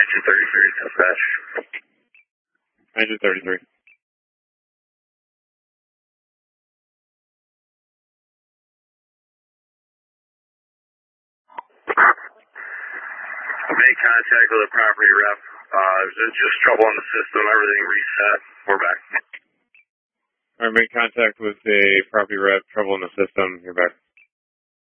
1933, dispatch. 1933. Made contact with a property rep. There's just trouble in the system. Everything reset. We're back. All right, made contact with a property rep. Trouble in the system. You're back.